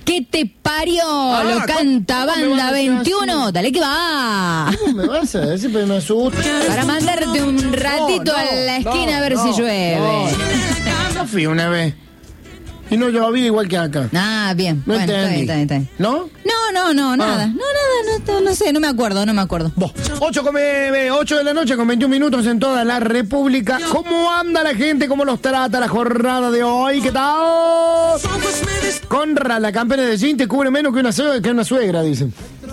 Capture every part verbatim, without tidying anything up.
¿Qué te parió? Ah, Lo ¿cómo- canta cómo me Banda vas a decir veintiuno. así? Dale que va. ¿Cómo me vas a decir? Pero me asusta. Para mandarte un ratito No, no, a la esquina no, a ver no, si llueve. no. Yo fui una vez. Y no llovía igual que acá. Ah, bien. No bueno, está entendí. bien, está bien, está bien. ¿No? No, no, no, nada. No, nada, no, no, no sé, no me acuerdo, no me acuerdo. Vos, ocho de la noche con veintiún minutos en toda la República. ¿Cómo anda la gente? ¿Cómo los trata la jornada de hoy? ¿Qué tal? Conra, la campera de jean te cubre menos que una, sue- que una suegra, dicen.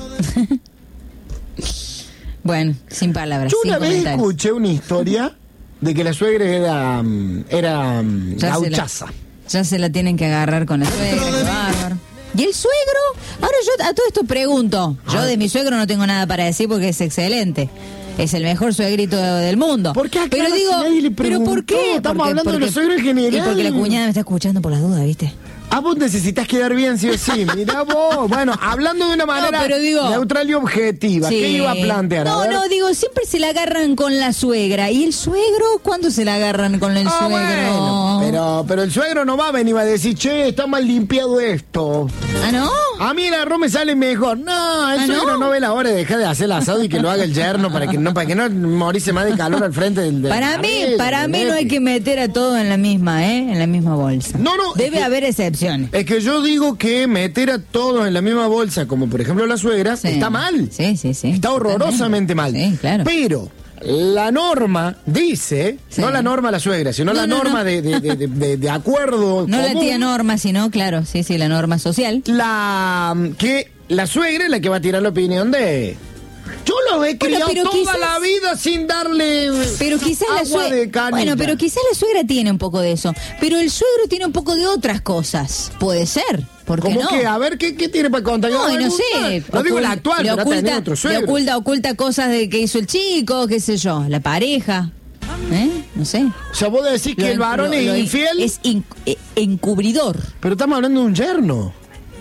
Bueno, sin palabras. Yo sin una vez comentarios. escuché una historia de que la suegra era, mm, era mm, Ya se la- gauchaza. Ya se la tienen que agarrar con la suegra, qué bárbaro. ¿Y el suegro? Ahora yo a todo esto pregunto. Yo de mi suegro no tengo nada para decir porque es excelente. Es el mejor suegrito del mundo. ¿Por qué acá Pero no digo, nadie le ¿pero por preguntó? qué? Estamos Porque- hablando de porque- los suegros en general. Y porque la cuñada me está escuchando por las dudas, ¿viste? Ah, vos necesitas quedar bien, sí o sí. Mirá vos. Bueno, hablando de una manera pero digo- neutral y objetiva. Sí. ¿Qué iba a plantear? A No, ver. no, digo, siempre se la agarran con la suegra. ¿Y el suegro? ¿Cuándo se la agarran con el Ah, suegro? bueno, pero, pero el suegro no va a venir y va a decir, che, está mal limpiado esto. ¿Ah, no? A mí el arroz me sale mejor. No, el ¿Ah, suegro no? no? ve la hora de dejar de hacer el asado y que lo haga el yerno para que no, para que no morirse más de calor al frente del... del Para mí, parrilla, para mí del no hay Epi. que meter a todo en la misma, ¿eh? En la misma bolsa. No, no, Debe es que- haber excepciones. Es que yo digo que meter a todos en la misma bolsa, como por ejemplo la suegra, Sí. está mal. Sí, sí, sí. Está horrorosamente mal. Sí, claro. Pero la norma dice, Sí. no la norma la suegra, sino No, la no, norma no. De, de, de, de- de- de acuerdo No la común, tía Norma, sino, claro, sí, sí, la norma social. la que la suegra es la que va a tirar la opinión de... Yo lo he criado pero toda quizás- la vida sin darle Pero quizás la agua de suegra. canilla. Bueno, pero quizás la suegra tiene un poco de eso. Pero el suegro tiene un poco de otras cosas. Puede ser. ¿Por qué ¿Cómo no? que? A ver, ¿qué, qué tiene para contar? No, y no sé. No digo Ocul- la actual, le pero ha oculta, tenido otro le suegro. oculta, oculta cosas de que hizo el chico, qué sé yo, la pareja. ¿Eh? No sé. O sea, vos decís que Lo el en- varón lo- es lo- infiel, Es in- eh, encubridor. pero estamos hablando de un yerno.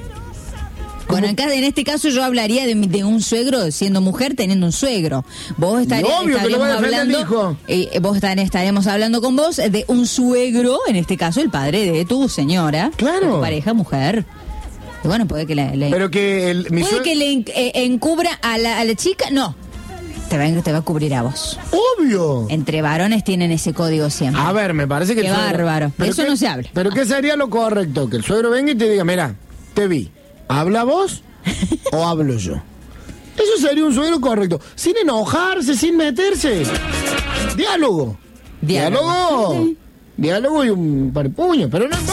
Bueno, acá, en este caso yo hablaría de, de un suegro siendo mujer teniendo un suegro. Vos estarías, obvio que lo va a defender el hijo. eh, vos estar- estaremos hablando con vos de un suegro, en este caso el padre de tu señora, Claro. de tu pareja mujer. Y bueno, puede que le, le- Pero que el, mi puede sue- que le en- eh, encubra a la, a la chica, no. Te va, te va a cubrir a vos. Obvio. Entre varones tienen ese código siempre. A ver, me parece que Qué el suegro- bárbaro. De Pero eso qué- no se habla. Pero ¿qué sería lo correcto? Que el suegro venga y te diga, mira, te vi. ¿Habla vos o hablo yo? Eso sería un suegro correcto. Sin enojarse, sin meterse. Diálogo. Diálogo. Diálogo. Diálogo y un par de puños, pero no.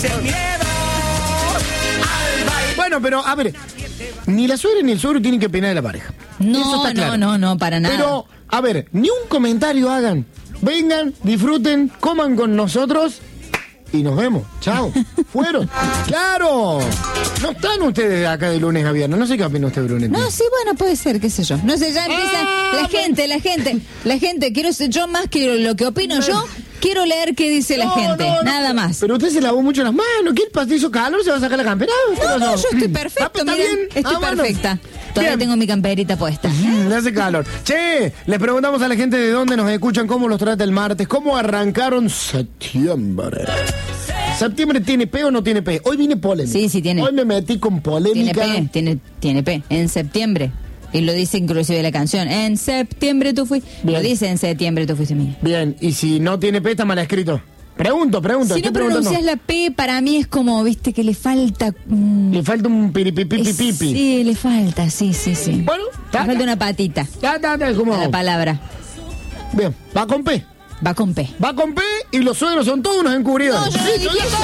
Bueno, pero a ver, ni la suegra ni el suegro tienen que opinar de la pareja. Eso No, está claro. no, no, no, para nada. Pero, a ver, ni un comentario hagan. Vengan, disfruten, coman con nosotros y nos vemos. Chao. Fueron. ¡Claro! No están ustedes acá de lunes a viernes. No sé qué opina usted, Brunete. No, sí, bueno, puede ser, qué sé yo. No sé, ya empieza Ah, la gente, la gente, la gente. Quiero ser yo más que lo que opino yo. Quiero leer qué dice la No, gente, no, no. nada más. Pero usted se lavó mucho las manos. ¿Qué el hizo calor? ¿Se va a sacar la campera? ¿Qué No, no, pasó? yo estoy perfecto, ¿Está- está miren, bien? estoy Ah, bueno. perfecta. Todavía Bien. tengo mi camperita puesta. Le hace calor. Che, les preguntamos a la gente de dónde nos escuchan, cómo los trata el martes, cómo arrancaron septiembre. ¿Septiembre tiene P o no tiene P? Hoy vine polémica. Sí, sí tiene. Hoy me metí con Tiene polémica. P, tiene, tiene P, en septiembre. Y lo dice inclusive la canción. En septiembre tú fuiste. Bien. Lo dice en septiembre tú fuiste mía. Bien, y si no tiene P, está mal escrito. Pregunto, pregunto. Si estoy no preguntando. pronuncias la P, para mí es como, viste, que le falta. mm, Le falta un piripipipipipi. es- Sí, le falta, sí, sí, sí. Bueno, Le ta, falta ta, una patita ta, ta, ta, ¿cómo? a la palabra. Bien, va con P. Va con P. Va con P y los suegros son todos unos encubridos. No, yo no dije eso.